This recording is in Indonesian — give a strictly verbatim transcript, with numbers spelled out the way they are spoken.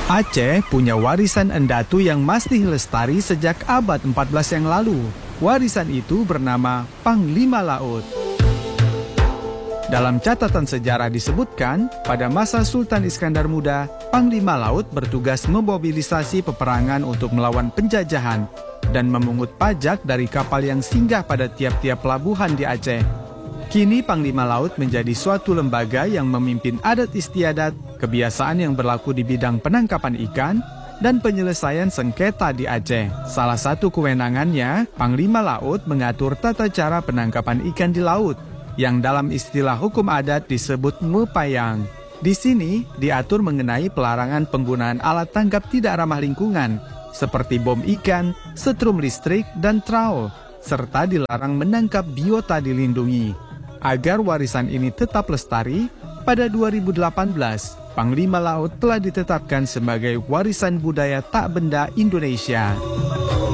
Aceh punya warisan endatu yang masih lestari sejak abad empat belas yang lalu. Warisan itu bernama Panglima Laut. Dalam catatan sejarah disebutkan, pada masa Sultan Iskandar Muda, Panglima Laut bertugas memobilisasi peperangan untuk melawan penjajahan dan memungut pajak dari kapal yang singgah pada tiap-tiap pelabuhan di Aceh. Kini Panglima Laut menjadi suatu lembaga yang memimpin adat istiadat, kebiasaan yang berlaku di bidang penangkapan ikan, dan penyelesaian sengketa di Aceh. Salah satu kewenangannya, Panglima Laut mengatur tata cara penangkapan ikan di laut, yang dalam istilah hukum adat disebut mepayang. Di sini diatur mengenai pelarangan penggunaan alat tangkap tidak ramah lingkungan, seperti bom ikan, setrum listrik, dan trawl, serta dilarang menangkap biota dilindungi. Agar warisan ini tetap lestari, pada dua ribu delapan belas, Panglima Laut telah ditetapkan sebagai warisan budaya tak benda Indonesia.